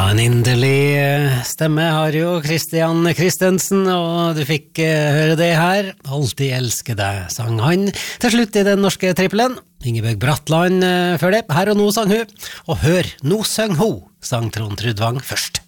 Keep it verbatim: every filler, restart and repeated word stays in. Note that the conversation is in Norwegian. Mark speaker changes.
Speaker 1: Ja, en inderlig eh, stemme har jo Christian Christensen, og du fikk eh, høre det her. Alltid elske deg, sang han. Til slutt i den norske trippelen. Ingebjørg Bratland eh, før det. Her og nå sang hun. Og hør, nå sang hun, sang Trond Trudvang først.